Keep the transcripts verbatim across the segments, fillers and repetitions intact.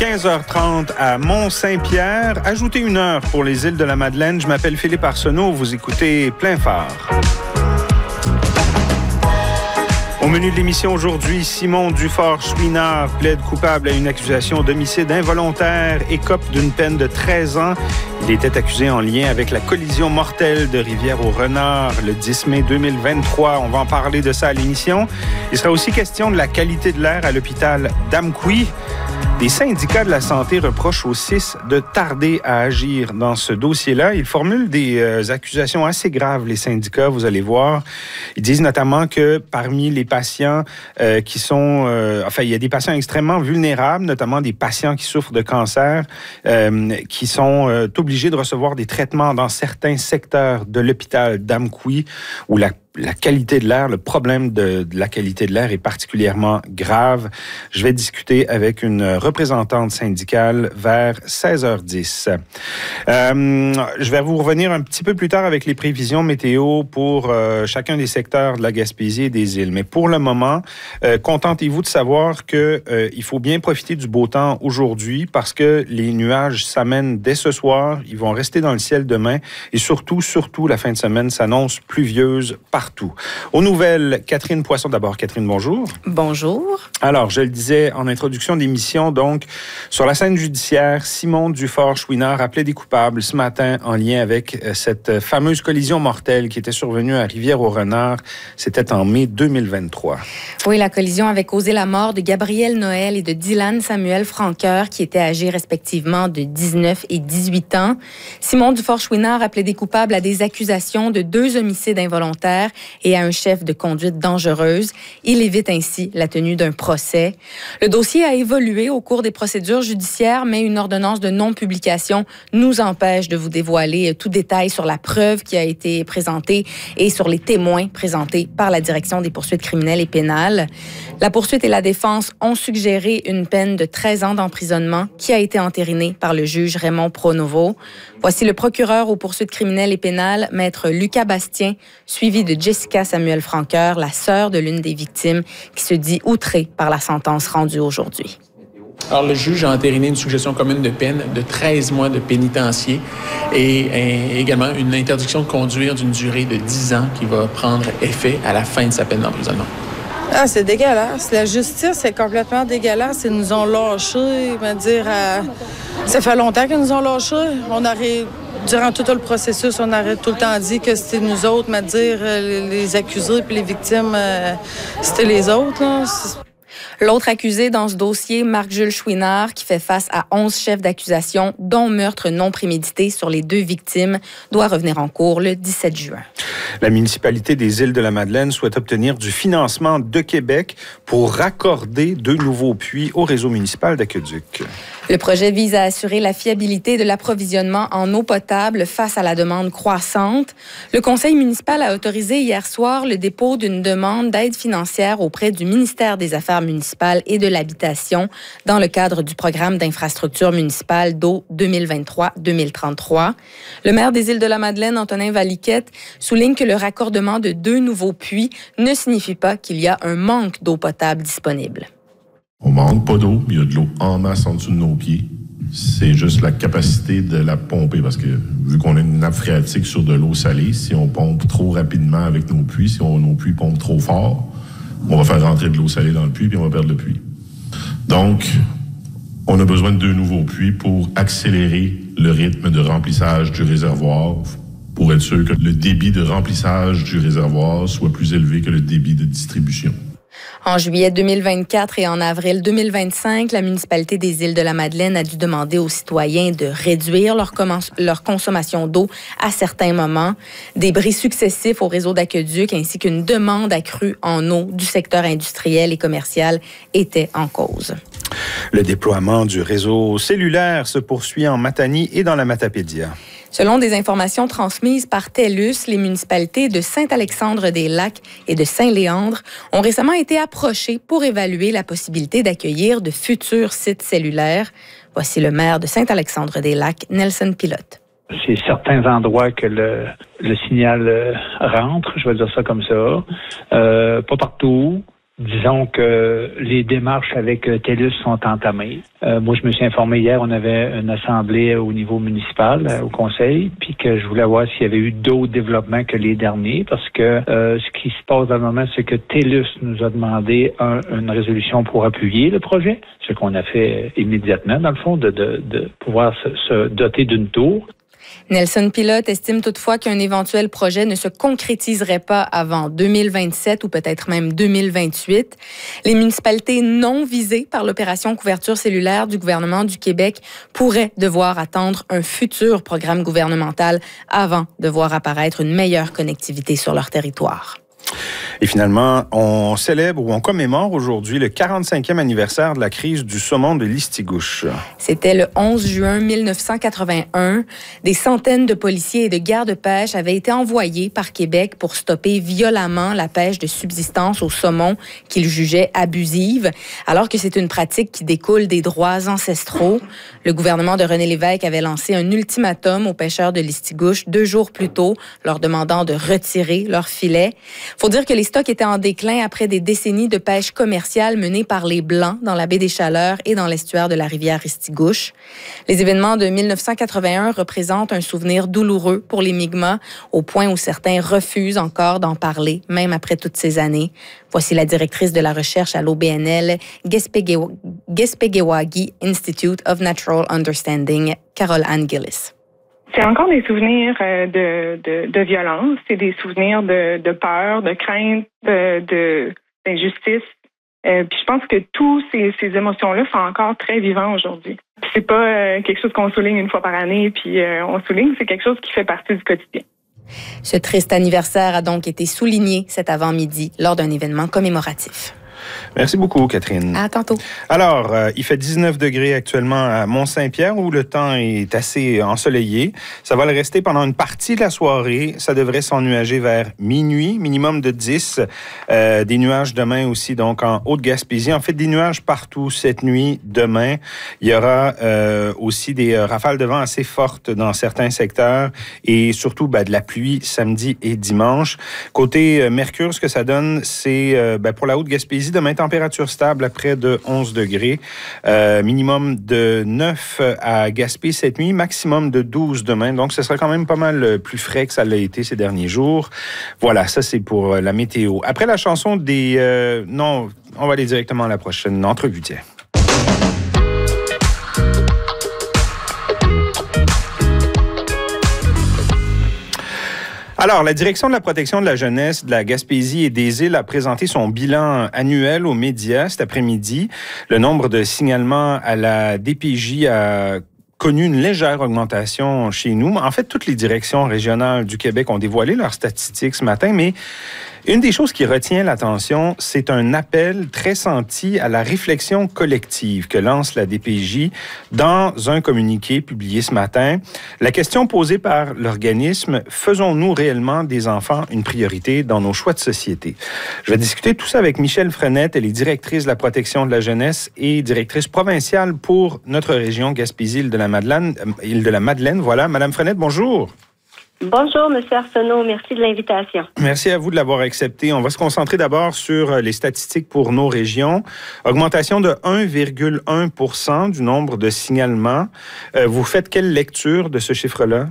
quinze heures trente à Mont-Saint-Pierre. Ajoutez une heure pour les îles de la Madeleine. Je m'appelle Philippe Arsenault. Vous écoutez Plein Phare. Au menu de l'émission aujourd'hui, Simon Dufort-Chouinard plaide coupable à une accusation d'homicide involontaire et écope d'une peine de treize ans. Il était accusé en lien avec la collision mortelle de Rivière-au-Renard le dix mai deux mille vingt-trois. On va en parler de ça à l'émission. Il sera aussi question de la qualité de l'air à l'hôpital d'Amqui. Les syndicats de la santé reprochent au C I S de tarder à agir dans ce dossier-là. Ils formulent des euh, accusations assez graves, les syndicats, vous allez voir. Ils disent notamment que parmi les patients euh, qui sont... Euh, enfin, il y a des patients extrêmement vulnérables, notamment des patients qui souffrent de cancer, euh, qui sont euh, obligés de recevoir des traitements dans certains secteurs de l'hôpital d'Amqui, où la La qualité de l'air, le problème de, de la qualité de l'air est particulièrement grave. Je vais discuter avec une représentante syndicale vers seize heures dix. Euh, je vais vous revenir un petit peu plus tard avec les prévisions météo pour euh, chacun des secteurs de la Gaspésie et des îles. Mais pour le moment, euh, contentez-vous de savoir que euh, il faut bien profiter du beau temps aujourd'hui parce que les nuages s'amènent dès ce soir. Ils vont rester dans le ciel demain et surtout, surtout, la fin de semaine s'annonce pluvieuse par partout. Aux nouvelles, Catherine Poisson. D'abord, Catherine, bonjour. Bonjour. Alors, je le disais en introduction d'émission, donc, sur la scène judiciaire, Simon Dufort-Chouinard appelait des coupables ce matin en lien avec cette fameuse collision mortelle qui était survenue à Rivière-au-Renard. C'était en mai deux mille vingt-trois. Oui, la collision avait causé la mort de Gabriel Noël et de Dylan Samuel Franqueur, qui étaient âgés respectivement de dix-neuf et dix-huit ans. Simon Dufort-Chouinard appelait des coupables à des accusations de deux homicides involontaires et à un chef de conduite dangereuse. Il évite ainsi la tenue d'un procès. Le dossier a évolué au cours des procédures judiciaires, mais une ordonnance de non-publication nous empêche de vous dévoiler tout détail sur la preuve qui a été présentée et sur les témoins présentés par la Direction des poursuites criminelles et pénales. La poursuite et la défense ont suggéré une peine de treize ans d'emprisonnement qui a été entérinée par le juge Raymond Pronovo. Voici le procureur aux poursuites criminelles et pénales, maître Lucas Bastien, suivi de Jessica Samuel Franqueur, la sœur de l'une des victimes, qui se dit outrée par la sentence rendue aujourd'hui. Alors, le juge a entériné une suggestion commune de peine de treize mois de pénitencier et, et également une interdiction de conduire d'une durée de dix ans qui va prendre effet à la fin de sa peine d'emprisonnement. Ah, c'est dégueulasse. La justice, c'est complètement dégueulasse. Ils nous ont lâchés. Je veux dire, euh, ça fait longtemps qu'ils nous ont lâchés. On aurait, durant tout le processus, on aurait tout le temps dit que c'était nous autres, mais dire euh, les accusés puis les victimes, euh, c'était les autres. Là. L'autre accusé dans ce dossier, Marc-Jules Chouinard, qui fait face à onze chefs d'accusation, dont meurtre non prémédité sur les deux victimes, doit revenir en cours le dix-sept juin. La municipalité des îles de la Madeleine souhaite obtenir du financement de Québec pour raccorder deux nouveaux puits au réseau municipal d'aqueduc. Le projet vise à assurer la fiabilité de l'approvisionnement en eau potable face à la demande croissante. Le conseil municipal a autorisé hier soir le dépôt d'une demande d'aide financière auprès du ministère des Affaires municipales et de l'Habitation dans le cadre du programme d'infrastructure municipale d'eau deux mille vingt-trois deux mille trente-trois. Le maire des îles de la Madeleine, Antonin Valiquette, souligne que le raccordement de deux nouveaux puits ne signifie pas qu'il y a un manque d'eau potable disponible. On manque pas d'eau, il y a de l'eau en masse en dessous de nos pieds. C'est juste la capacité de la pomper, parce que vu qu'on a une nappe phréatique sur de l'eau salée, si on pompe trop rapidement avec nos puits, si on, nos puits pompent trop fort, on va faire rentrer de l'eau salée dans le puits, puis on va perdre le puits. Donc, on a besoin de deux nouveaux puits pour accélérer le rythme de remplissage du réservoir, pour être sûr que le débit de remplissage du réservoir soit plus élevé que le débit de distribution. En juillet deux mille vingt-quatre et en avril deux mille vingt-cinq, la municipalité des îles de la Madeleine a dû demander aux citoyens de réduire leur, comm- leur consommation d'eau à certains moments. Des bris successifs au réseau d'aqueduc ainsi qu'une demande accrue en eau du secteur industriel et commercial étaient en cause. Le déploiement du réseau cellulaire se poursuit en Matanie et dans la Matapédia. Selon des informations transmises par TELUS, les municipalités de Saint-Alexandre-des-Lacs et de Saint-Léandre ont récemment été approchées pour évaluer la possibilité d'accueillir de futurs sites cellulaires. Voici le maire de Saint-Alexandre-des-Lacs, Nelson Pilote. C'est certains endroits que le, le signal rentre, je vais dire ça comme ça. Euh, pas partout, disons que les démarches avec TELUS sont entamées. Euh, moi, je me suis informé hier, on avait une assemblée au niveau municipal, euh, au conseil, puis que je voulais voir s'il y avait eu d'autres développements que les derniers, parce que euh, ce qui se passe dans le moment, c'est que TELUS nous a demandé un, une résolution pour appuyer le projet, ce qu'on a fait immédiatement, dans le fond, de, de, de pouvoir se, se doter d'une tour. Nelson Pilote estime toutefois qu'un éventuel projet ne se concrétiserait pas avant deux mille vingt-sept ou peut-être même deux mille vingt-huit. Les municipalités non visées par l'opération couverture cellulaire du gouvernement du Québec pourraient devoir attendre un futur programme gouvernemental avant de voir apparaître une meilleure connectivité sur leur territoire. Et finalement, on célèbre ou on commémore aujourd'hui le quarante-cinquième anniversaire de la crise du saumon de Listigouche. C'était le onze juin mille neuf cent quatre-vingt-un. Des centaines de policiers et de gardes-pêche avaient été envoyés par Québec pour stopper violemment la pêche de subsistance au saumon qu'ils jugeaient abusive, alors que c'est une pratique qui découle des droits ancestraux. Le gouvernement de René Lévesque avait lancé un ultimatum aux pêcheurs de Listigouche deux jours plus tôt, leur demandant de retirer leurs filets. Faut dire que les stocks étaient en déclin après des décennies de pêche commerciale menée par les Blancs dans la baie des Chaleurs et dans l'estuaire de la rivière Ristigouche. Les événements de mille neuf cent quatre-vingt-un représentent un souvenir douloureux pour les Mi'kmaq, au point où certains refusent encore d'en parler, même après toutes ces années. Voici la directrice de la recherche à l'O B N L, Gespegewagi Institute of Natural Understanding, Carole Ann Gillis. C'est encore des souvenirs de, de, de violence, c'est des souvenirs de, de peur, de crainte, de, de, d'injustice. Euh, puis je pense que tous ces, ces émotions-là sont encore très vivants aujourd'hui. Puis c'est pas euh, quelque chose qu'on souligne une fois par année, puis euh, on souligne, c'est quelque chose qui fait partie du quotidien. Ce triste anniversaire a donc été souligné cet avant-midi lors d'un événement commémoratif. Merci beaucoup, Catherine. À tantôt. Alors, euh, il fait dix-neuf degrés actuellement à Mont-Saint-Pierre où le temps est assez ensoleillé. Ça va le rester pendant une partie de la soirée. Ça devrait s'ennuager vers minuit, minimum de dix. Euh, des nuages demain aussi, donc en Haute-Gaspésie. En fait, des nuages partout cette nuit, demain. Il y aura euh, aussi des euh, rafales de vent assez fortes dans certains secteurs et surtout ben, de la pluie samedi et dimanche. Côté euh, Mercure, ce que ça donne, c'est euh, ben, pour la Haute-Gaspésie, demain, température stable à près de onze degrés. Euh, minimum de neuf à Gaspé cette nuit, maximum de douze demain. Donc, ce sera quand même pas mal plus frais que ça l'a été ces derniers jours. Voilà, ça, c'est pour la météo. Après la chanson des... Euh, non, on va aller directement à la prochaine entrevue, tiens. Alors, la Direction de la protection de la jeunesse de la Gaspésie et des îles a présenté son bilan annuel aux médias cet après-midi. Le nombre de signalements à la D P J a connu une légère augmentation chez nous. En fait, toutes les directions régionales du Québec ont dévoilé leurs statistiques ce matin, mais une des choses qui retient l'attention, c'est un appel très senti à la réflexion collective que lance la D P J dans un communiqué publié ce matin. La question posée par l'organisme, faisons-nous réellement des enfants une priorité dans nos choix de société? Je vais discuter tout ça avec Michèle Frenette. Elle est directrice de la protection de la jeunesse et directrice provinciale pour notre région Gaspésie-Île de la Madeleine. Île de la Madeleine, voilà. Madame Frenette, bonjour. Bonjour, M. Arsenault. Merci de l'invitation. Merci à vous de l'avoir accepté. On va se concentrer d'abord sur les statistiques pour nos régions. Augmentation de un virgule un pour cent du nombre de signalements. Euh, vous faites quelle lecture de ce chiffre-là?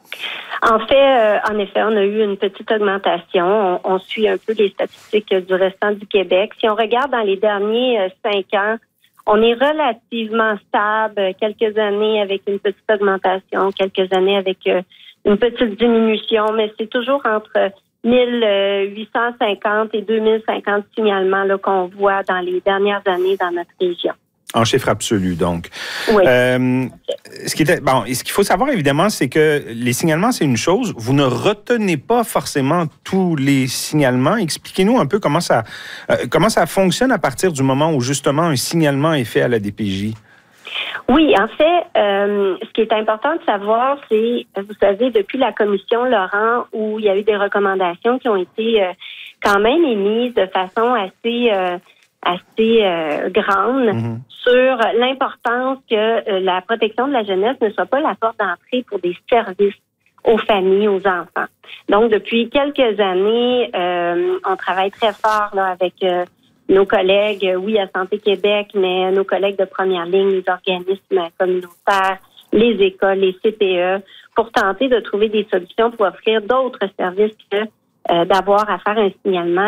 En fait, euh, en effet, on a eu une petite augmentation. On, on suit un peu les statistiques du restant du Québec. Si on regarde dans les derniers euh, cinq ans, on est relativement stable. Quelques années avec une petite augmentation, quelques années avec euh, une petite diminution, mais c'est toujours entre mille huit cent cinquante et deux mille cinquante signalements là, qu'on voit dans les dernières années dans notre région. En chiffre absolu, donc. Oui. Euh, ce qui était, bon, ce qu'il faut savoir, évidemment, c'est que les signalements, c'est une chose. Vous ne retenez pas forcément tous les signalements. Expliquez-nous un peu comment ça, euh, comment ça fonctionne à partir du moment où, justement, un signalement est fait à la D P J. Oui, en fait, euh, ce qui est important de savoir, c'est, vous savez, depuis la commission Laurent, où il y a eu des recommandations qui ont été euh, quand même émises de façon assez euh, assez euh, grande mm-hmm. sur l'importance que euh, la protection de la jeunesse ne soit pas la porte d'entrée pour des services aux familles, aux enfants. Donc, depuis quelques années, euh, on travaille très fort là avec euh, nos collègues, oui, à Santé Québec, mais nos collègues de première ligne, les organismes communautaires, les écoles, les C P E, pour tenter de trouver des solutions pour offrir d'autres services que euh, d'avoir à faire un signalement.